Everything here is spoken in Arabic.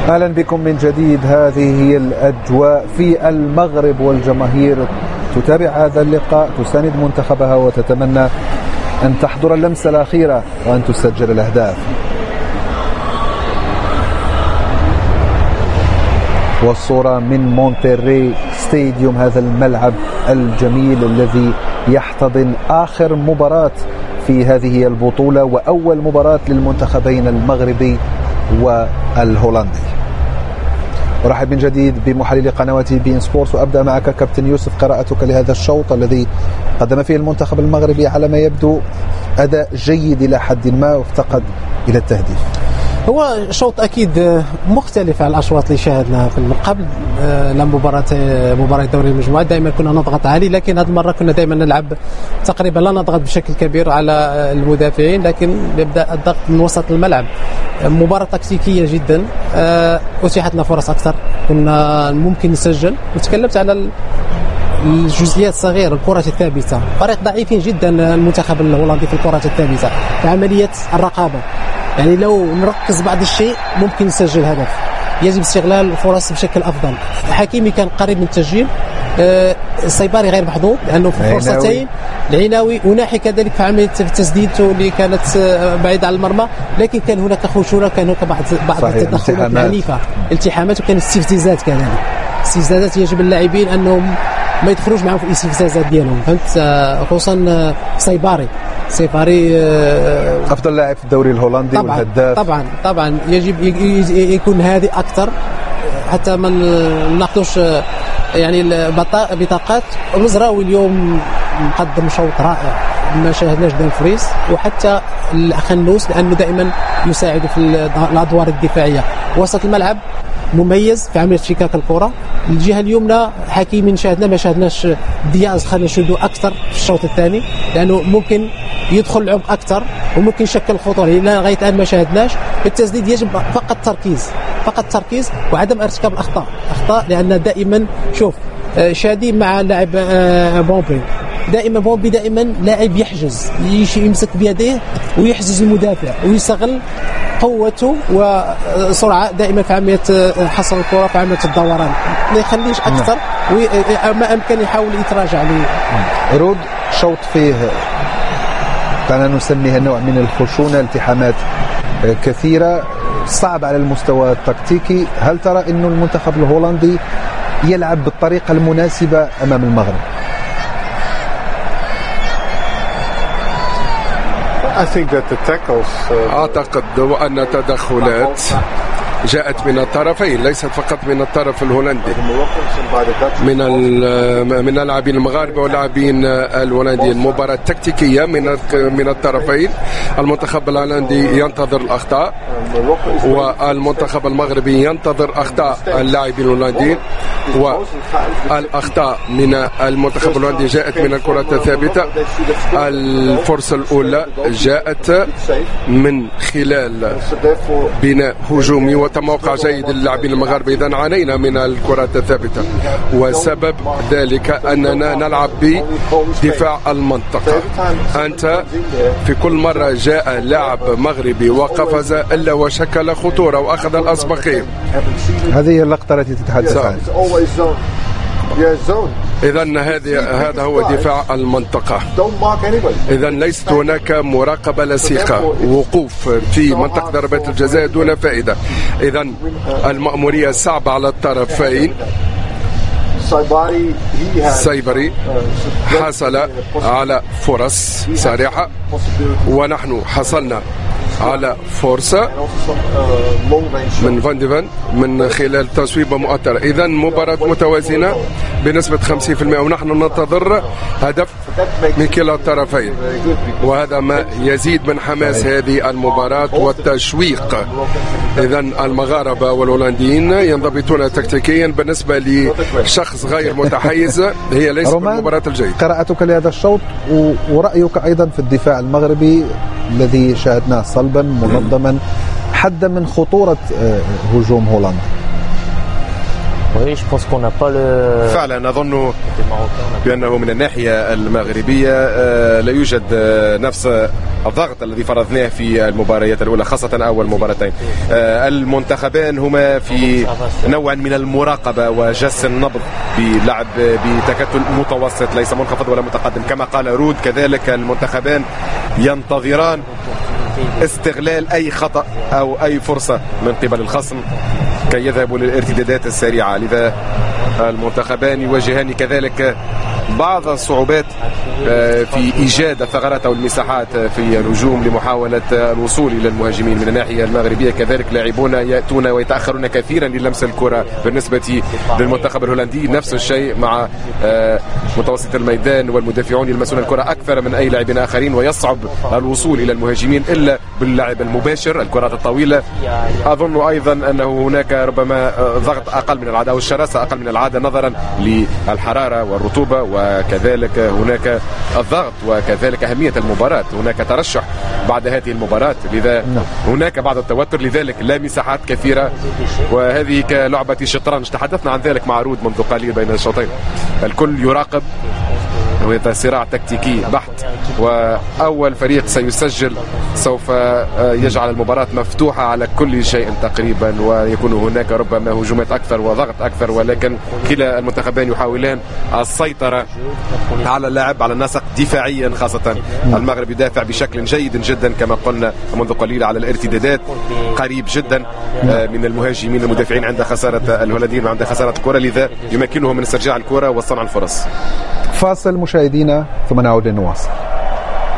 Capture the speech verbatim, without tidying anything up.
أهلا بكم من جديد. هذه هي الأجواء في المغرب والجماهير تتابع هذا اللقاء، تساند منتخبها وتتمنى أن تحضر اللمسة الأخيرة وأن تسجل الأهداف. والصورة من مونتيري ستاديوم، هذا الملعب الجميل الذي يحتضن آخر مباراة في هذه البطولة وأول مباراة للمنتخبين المغربي والهولندي. أرحب من جديد بمحلل قنوات بي إن سبورتس، وأبدأ معك كابتن يوسف قراءتك لهذا الشوط الذي قدم فيه المنتخب المغربي على ما يبدو أداء جيد إلى حد ما وافتقد إلى التهديف. هو شوط اكيد مختلف عن الاشواط اللي شاهدناها من قبل. لمباراه مباراه دوري المجموعات دائما كنا نضغط عالي، لكن هذه المره كنا دائما نلعب تقريبا لا نضغط بشكل كبير على المدافعين، لكن يبدا الضغط من وسط الملعب. مباراه تكتيكيه جدا، اتيحت لنا فرص اكثر، كنا ممكن نسجل. وتكلمت على الجزئيات الصغيرة، الكرة الثابتة، فريق ضعيفين جدا المنتخب الهولندي في الكرة الثابتة، في عملية الرقابة. يعني لو نركز بعض الشيء ممكن نسجل هدف. يجب استغلال الفرص بشكل أفضل. حكيمي كان قريب من التسجيل، أه السيباري غير محظوظ لأنه في فرصتين، العناوي وناحي كذلك في عملية التسديد اللي كانت بعيدة عن المرمى، لكن كان هناك خشونة، كان هناك بعض بعض التدخلات العنيفة، التحامات، وكان استفزازات كذلك. استفزازات يجب اللاعبين أنهم ما يدخلوش معهم في الاستفزازات ديالهم، فهمت؟ خصوصا سيباري سيباري افضل لاعب في الدوري الهولندي طبعا والهداف. طبعا طبعا يجب يكون هادئ اكثر حتى ما ناخذوش يعني البطاقات. المزراوي اليوم مقدم شوط رائع، ما شاهدناش دانفريس وحتى الخنوس، لانه دائما يساعد في الادوار الدفاعيه. وسط الملعب مميز في عمليه فكاك الكره. الجهه اليمنى حكيمي شاهدنا ما شاهدناش دياز، خلينا نشدو اكثر في الشوط الثاني لانه ممكن يدخل العمق اكثر وممكن يشكل خطوره. لغايه الان ما شاهدناش. التسديد يجب فقط تركيز، فقط تركيز وعدم ارتكاب الاخطاء اخطاء لان دائما شوف شادي مع لاعب بومبي، دائما بومبي دائما لاعب يحجز، يمسك بيديه ويحجز المدافع ويستغل قوته وسرعه دائما في عمليه حصل الكره، في عمليه الدوران، ما يخليش اكثر وما امكن يحاول يتراجع لي. رود شوط فيه كنا نسميها نوع من الخشونه، التحامات كثيره، صعب على المستوى التكتيكي. هل ترى انه المنتخب الهولندي يلعب بالطريقه المناسبه امام المغرب؟ أعتقد وأن التدخلات جاءت من الطرفين، ليست فقط من الطرف الهولندي، من من اللاعبين المغاربه واللاعبين الهولنديين. مباراه تكتيكيه من من الطرفين. المنتخب الهولندي ينتظر الاخطاء والمنتخب المغربي ينتظر اخطاء اللاعبين الهولنديين، والاخطاء من المنتخب الهولندي جاءت من الكرات الثابته. الفرصه الاولى جاءت من خلال بناء هجومي وتموقع جيد للاعبين المغاربه. اذا عانينا من الكرات الثابته، وسبب ذلك اننا نلعب بدفاع المنطقه. انت في كل مره جاء لاعب مغربي وقفز الا وشكل خطوره واخذ الاسبقيه. هذه هي اللقطه التي تتحدث عنها. إذا هذا هو دفاع المنطقة. إذا ليست هناك مراقبة لصيقة، وقوف في منطقة ضربات الجزاء دون فائدة. إذا المأمورية صعبة على الطرفين. سايبري حصل على فرص صريحة ونحن حصلنا على فرصة من فان ديفان من خلال تصويبة مؤثرة. إذا مباراة متوازنة بنسبة خمسين بالمئة، ونحن ننتظر هدف من كلا الطرفين، وهذا ما يزيد من حماس هذه المباراة والتشويق. إذا المغاربة والهولنديين ينضبطون تكتيكيا. بالنسبة لشخص غير متحيز هي ليست المباراة الجيدة. قراءتك لهذا الشوط ورأيك أيضا في الدفاع المغربي الذي شاهدناه صلبا منظما، حد من خطورة هجوم هولندا. فعلا أظن بأنه من الناحية المغربية لا يوجد نفس الضغط الذي فرضناه في المباريات الأولى، خاصة أول مباراتين. المنتخبان هما في نوع من المراقبة وجس النبض بلعب بتكتل متوسط ليس منخفض ولا متقدم. كما قال رود كذلك المنتخبان ينتظران استغلال أي خطأ أو أي فرصة من قبل الخصم كي يذهبوا للارتدادات السريعة. لذا المنتخبان يواجهان كذلك بعض الصعوبات في إيجاد الثغرات أو المساحات في الهجوم لمحاولة الوصول إلى المهاجمين. من الناحية المغربية كذلك لاعبون يأتون ويتأخرون كثيرا للمس الكرة بالنسبة للمنتخب الهولندي. نفس الشيء مع متوسط الميدان والمدافعون يلمسون الكرة أكثر من أي لاعبين آخرين، ويصعب الوصول إلى المهاجمين إلا باللعب المباشر الكرات الطويلة. أظن أيضا أنه هناك ربما ضغط أقل من العادة أو الشراسة أقل من العادة نظرا للحرارة والرطوبة، وكذلك هناك الضغط وكذلك أهمية المباراة. هناك ترشح بعد هذه المباراة، لذا هناك بعض التوتر، لذلك لا مساحات كثيرة، وهذه كلعبة شطرنج. تحدثنا عن ذلك مع رود منذ قليل بين الشوطين. الكل يراقب وهذا صراع تكتيكي بحت، وأول فريق سيسجل سوف يجعل المباراة مفتوحة على كل شيء تقريبا، ويكون هناك ربما هجومات أكثر وضغط أكثر، ولكن كلا المنتخبين يحاولان السيطرة على اللعب على النسق دفاعيا. خاصة المغرب يدافع بشكل جيد جدا كما قلنا منذ قليل على الارتدادات، قريب جدا من المهاجمين المدافعين عند خسارة الهولنديين وعند خسارة الكرة، لذا يمكنهم من استرجاع الكرة وصنع الفرص. فاصل مشاهدينا ثم نعود لنواصل.